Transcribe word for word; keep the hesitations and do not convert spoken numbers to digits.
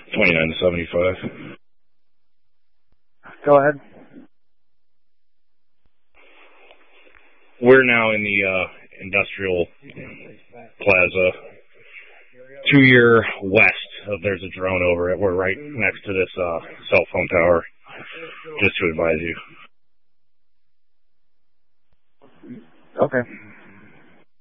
twenty-nine to seventy-five. Go ahead. We're now in the uh, industrial plaza. To your west, of, there's a drone over it. We're right next to this uh, cell phone tower, just to advise you. Okay.